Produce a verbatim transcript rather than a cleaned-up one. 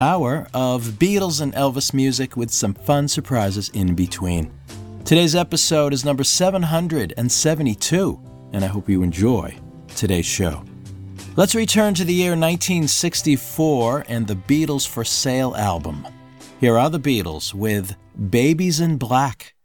Hour of Beatles and Elvis music with some fun surprises in between. Today's episode is number seven hundred seventy-two, and I hope you enjoy today's show. Let's return to the year nineteen sixty-four and the Beatles for Sale album. Here are the Beatles with Babies in Black.